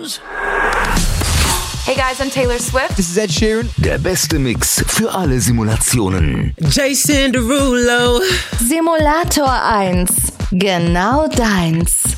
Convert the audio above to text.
Tunes. Hey guys, I'm Taylor Swift. This is Ed Sheeran. Der beste Mix für alle Simulationen. Jason Derulo. Simulator 1. Genau deins.